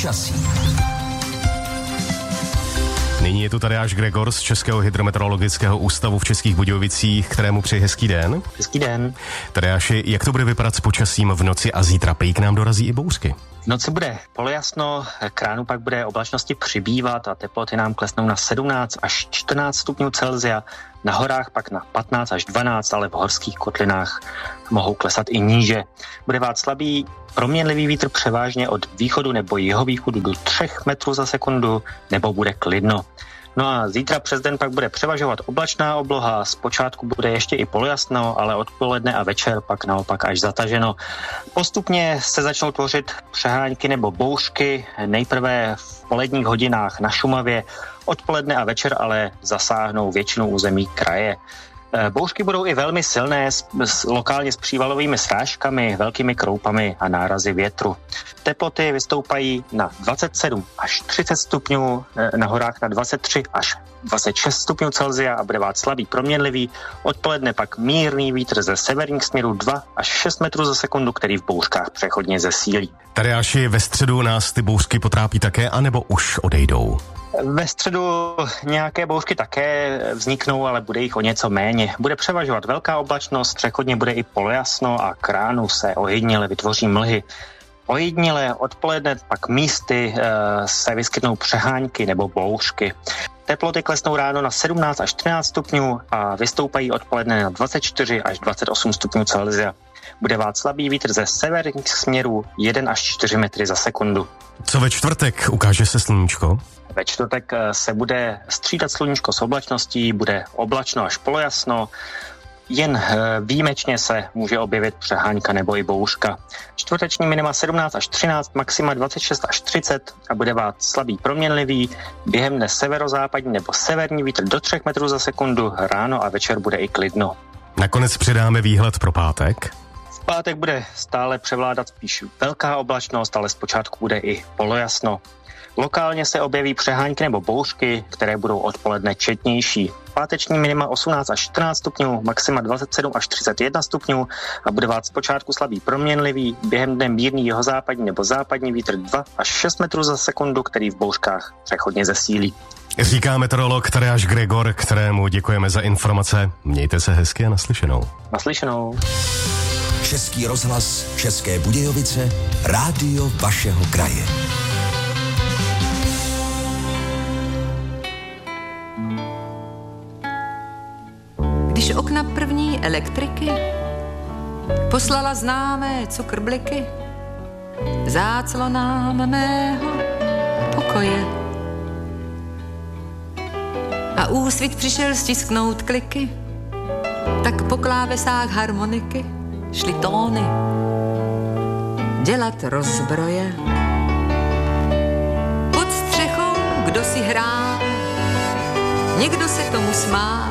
počasí. Nyní je tu Tadeáš Gregor z Českého hydrometeorologického ústavu v Českých Budějovicích, kterému přeji hezký den. Hezký den. Tadeáši, jak to bude vypadat s počasím v noci a zítra? Prý k nám dorazí i bouřky. V noci bude polojasno, k ránu pak bude oblačnosti přibývat a teploty nám klesnou na 17 až 14 stupňů Celsia, na horách pak na 15 až 12, ale v horských kotlinách mohou klesat i níže. Bude vát slabý proměnlivý vítr převážně od východu nebo jihovýchodu do 3 metrů za sekundu, nebo bude klidno. No a zítra přes den pak bude převažovat oblačná obloha, zpočátku bude ještě i polojasno, ale odpoledne a večer pak naopak až zataženo. Postupně se začnou tvořit přehánky nebo bouřky, nejprve v poledních hodinách na Šumavě, odpoledne a večer ale zasáhnou většinu území kraje. Bouřky budou i velmi silné, lokálně s přívalovými srážkami, velkými kroupami a nárazy větru. Teploty vystoupají na 27 až 30 stupňů, na horách na 23 až 26 stupňů Celsia a bude vát slabý proměnlivý. Odpoledne pak mírný vítr ze severních směrů 2 až 6 metrů za sekundu, který v bouřkách přechodně zesílí. Tadeáši, ve středu nás ty bouřky potrápí také, anebo už odejdou? Ve středu nějaké bouřky také vzniknou, ale bude jich o něco méně. Bude převažovat velká oblačnost, přechodně bude i polojasno a k ránu se ojediněle vytvoří mlhy. Ojediněle odpoledne pak místy se vyskytnou přehánky nebo bouřky. Teploty klesnou ráno na 17 až 13 stupňů a vystoupají odpoledne na 24 až 28 stupňů Celsia. Bude vát slabý vítr ze severních směrů 1 až 4 metry za sekundu. Co ve čtvrtek? Ukáže se sluníčko? Ve čtvrtek se bude střídat sluníčko s oblačností, bude oblačno až polojasno, jen výjimečně se může objevit přehánka nebo i bouřka. Čtvrteční minima 17 až 13, maxima 26 až 30 a bude vát slabý proměnlivý, během dne severozápadní nebo severní vítr do 3 metrů za sekundu, ráno a večer bude i klidno. Nakonec přidáme výhled pro pátek. V pátek bude stále převládat spíš velká oblačnost, ale zpočátku bude i polojasno. Lokálně se objeví přehánky nebo bouřky, které budou odpoledne četnější. Páteční minima 18 až 14 stupňů, maxima 27 až 31 stupňů a bude vát zpočátku slabý proměnlivý, během dne mírný jihozápadní nebo západní vítr 2 až 6 metrů za sekundu, který v bouřkách přechodně zesílí. Říká meteorolog Tadeáš Gregor, kterému děkujeme za informace. Mějte se hezky a naslyšenou. Naslyšenou. Český rozhlas, České Budějovice, rádio vašeho kraje. Když okna první elektriky poslala známé cukrbliky záclonám mého pokoje a úsvit přišel stisknout kliky, tak po klávesách harmoniky šly tóny dělat rozbroje. Pod střechou kdo si hrál, někdo se tomu smál,